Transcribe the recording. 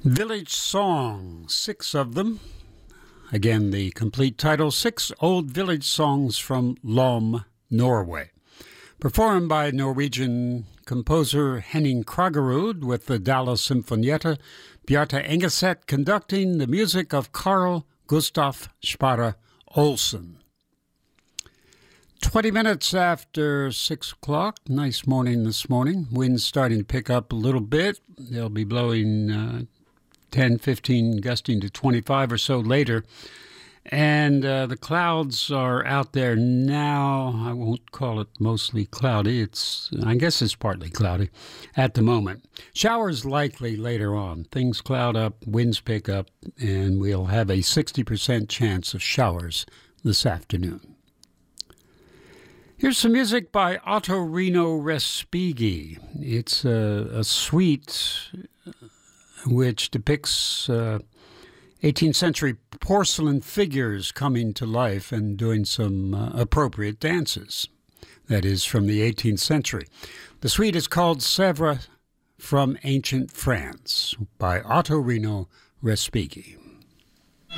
Village Songs, 6 of them. Again, the complete title, 6 Old Village Songs from Lom, Norway. Performed by Norwegian composer Henning Kraggerud with the Dala Symfonietta, Bjarte Engeset conducting the music of Carl Gustaf Sparre Olsen. 20 minutes after 6 o'clock, nice morning this morning. Wind's starting to pick up a little bit. They'll be blowing 10, 15, gusting to 25 or so later. And the clouds are out there now. I won't call it mostly cloudy. I guess it's partly cloudy at the moment. Showers likely later on. Things cloud up, winds pick up, and we'll have a 60% chance of showers this afternoon. Here's some music by Ottorino Respighi. It's a suite which depicts 18th century porcelain figures coming to life and doing some appropriate dances. That is from the 18th century. The suite is called Sèvres from Ancient France by Ottorino Respighi.